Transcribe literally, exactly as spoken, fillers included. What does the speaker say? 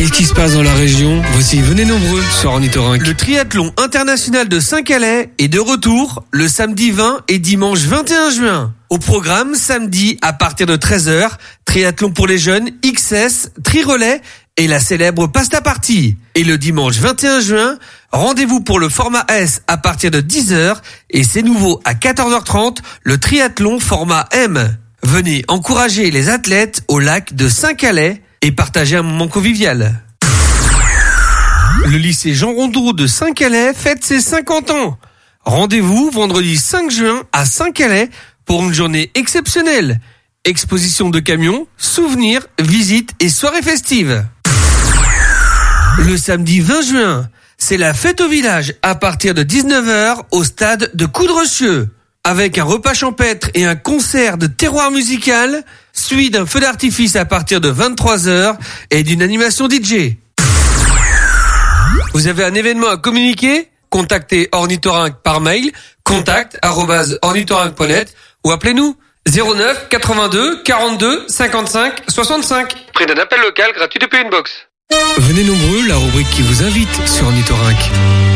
Qu'est-ce qui se passe dans la région? Voici, venez nombreux sur Ornithorynque. Le triathlon international de Saint-Calais est de retour le samedi vingt et dimanche vingt et un juin. Au programme, samedi à partir de treize heures, triathlon pour les jeunes, X S, tri-relais et la célèbre pasta party. Et le dimanche vingt et un juin, rendez-vous pour le format S à partir de dix heures et c'est nouveau à quatorze heures trente, le triathlon format M. Venez encourager les athlètes au lac de Saint-Calais et partager un moment convivial. Le lycée Jean Rondeau de Saint-Calais fête ses cinquante ans. Rendez-vous vendredi cinq juin à Saint-Calais pour une journée exceptionnelle. Exposition de camions, souvenirs, visites et soirées festives. Le samedi vingt juin, c'est la fête au village à partir de dix-neuf heures au stade de Coudrecieux. Avec un repas champêtre et un concert de terroir musical, suivi d'un feu d'artifice à partir de vingt-trois heures et d'une animation D J. Vous avez un événement à communiquer? Contactez Ornithorynque par mail, contact arobase ornithorynque point net ou appelez-nous zéro neuf quatre-vingt-deux quarante-deux cinquante-cinq soixante-cinq. Prix d'un appel local gratuit depuis une box. Venez nombreux, la rubrique qui vous invite sur Ornithorynque.